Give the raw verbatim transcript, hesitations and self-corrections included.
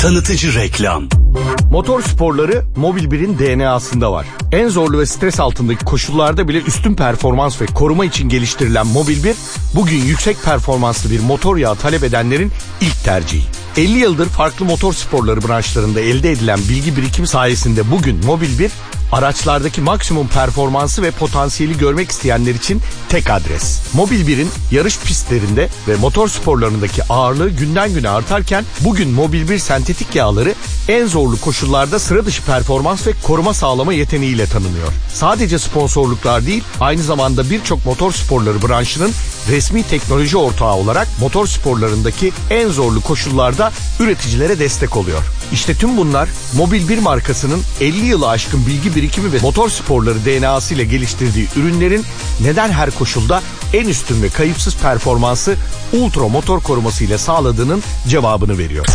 Tanıtıcı reklam. Motor sporları Mobil bir'in D N A'sında var. En zorlu ve stres altındaki koşullarda bile üstün performans ve koruma için geliştirilen Mobil bir, bugün yüksek performanslı bir motor yağı talep edenlerin ilk tercihi. elli yıldır farklı motor sporları branşlarında elde edilen bilgi birikimi sayesinde bugün Mobil bir, araçlardaki maksimum performansı ve potansiyeli görmek isteyenler için tek adres. Mobil bir'in yarış pistlerinde ve motor sporlarındaki ağırlığı günden güne artarken bugün Mobil bir sentetik yağları en zorlu koşullarda sıra dışı performans ve koruma sağlama yeteneğiyle tanınıyor. Sadece sponsorluklar değil, aynı zamanda birçok motor sporları branşının resmi teknoloji ortağı olarak motor sporlarındaki en zorlu koşullarda üreticilere destek oluyor. İşte tüm bunlar Mobil bir markasının elli yılı aşkın bilgi birikimi ve motor sporları D N A'sı ile geliştirdiği ürünlerin neden her koşulda en üstün ve kayıpsız performansı ultra motor koruması ile sağladığının cevabını veriyor.